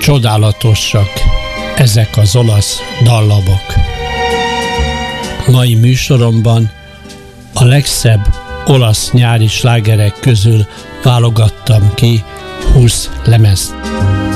Csodálatosak ezek az olasz dallamok. Mai műsoromban a legszebb olasz nyári slágerek közül válogattam ki 20 lemezt.